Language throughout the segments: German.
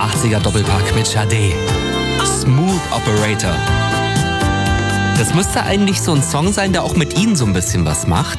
80er Doppelpack mit Sade. Smooth Operator. Das müsste eigentlich so ein Song sein, der auch mit Ihnen so ein bisschen was macht.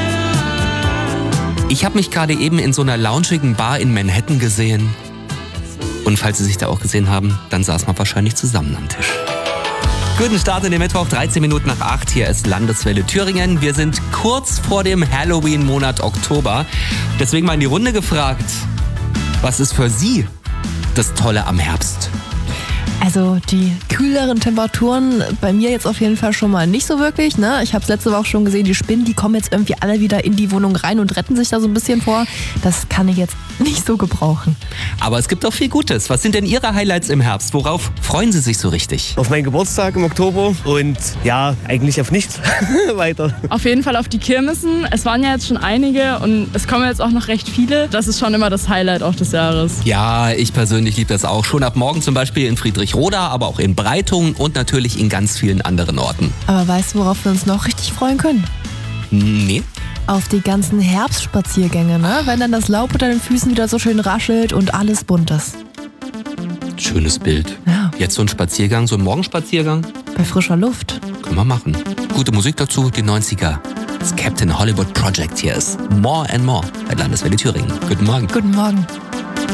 Ich habe mich gerade eben in so einer loungigen Bar in Manhattan gesehen. Und falls Sie sich da auch gesehen haben, dann saßen wir wahrscheinlich zusammen am Tisch. Guten Start in den Mittwoch, 13 Minuten nach 8. Hier ist Landeswelle Thüringen. Wir sind kurz vor dem Halloween-Monat Oktober. Deswegen mal in die Runde gefragt, was ist für Sie das Tolle am Herbst? Also die kühleren Temperaturen bei mir jetzt auf jeden Fall schon mal nicht so wirklich. Ne? Ich habe es letzte Woche schon gesehen, die Spinnen, die kommen jetzt irgendwie alle wieder in die Wohnung rein und retten sich da so ein bisschen vor. Das kann ich jetzt nicht so gebrauchen. Aber es gibt auch viel Gutes. Was sind denn Ihre Highlights im Herbst? Worauf freuen Sie sich so richtig? Auf meinen Geburtstag im Oktober und ja, eigentlich auf nichts weiter. Auf jeden Fall auf die Kirmessen. Es waren ja jetzt schon einige und es kommen jetzt auch noch recht viele. Das ist schon immer das Highlight auch des Jahres. Ja, ich persönlich liebe das auch. Schon ab morgen zum Beispiel in Friedrichroda, aber auch in Breitungen und natürlich in ganz vielen anderen Orten. Aber weißt du, worauf wir uns noch richtig freuen können? Nee. Auf die ganzen Herbstspaziergänge, ne? Wenn dann das Laub unter den Füßen wieder so schön raschelt und alles bunt ist. Schönes Bild. Ja. Jetzt so ein Spaziergang, so ein Morgenspaziergang. Bei frischer Luft. Können wir machen. Gute Musik dazu, die 90er. Das Captain Hollywood Project hier ist More and More bei Landeswelle Thüringen. Guten Morgen. Guten Morgen.